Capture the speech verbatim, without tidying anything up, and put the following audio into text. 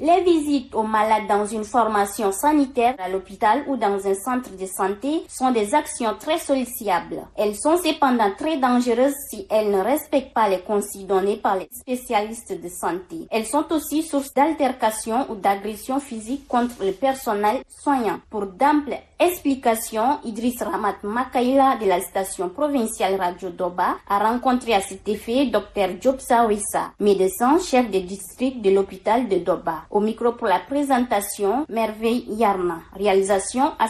Les visites aux malades dans une formation sanitaire à l'hôpital ou dans un centre de santé sont des actions très sollicitables. Elles sont cependant très dangereuses si elles ne respectent pas les consignes données par les spécialistes de santé. Elles sont aussi source d'altercations ou d'agressions physiques contre le personnel soignant. Pour d'amples explications, Idriss Ramat Makaila de la station provinciale Radio Doba a rencontré à cet effet Dr Diop Sawissa, médecin chef de district de l'hôpital de Doba. Au micro pour la présentation, Merveille Yarna. Réalisation